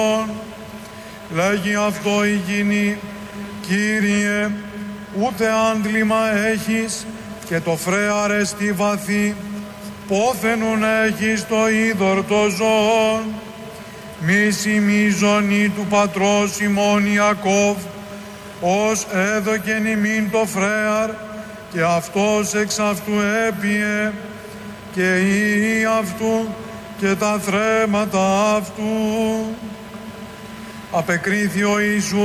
Λέγει αυτό η γυνή, Κύριε, ούτε άντλημα έχεις και το φρέαρ εστι βαθύ, πόθενον έχεις το είδωρ το ζώον. Μη σημίζωνη του πατρός ημών Ιακώβ, ως έδωκεν ημίν το φρέαρ, και αυτός εξ αυτού έπιε, και η αυτού και τα θρέματα αυτού. Απεκρίθη ο Ιησούς